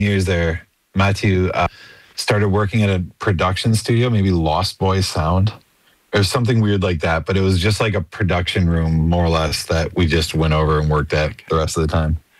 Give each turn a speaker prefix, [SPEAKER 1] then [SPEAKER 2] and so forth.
[SPEAKER 1] years there, Matthew started working at a production studio, maybe Lost Boys Sound or something weird like that. But it was just like a production room, more or less, that we just went over and worked at the rest of the time.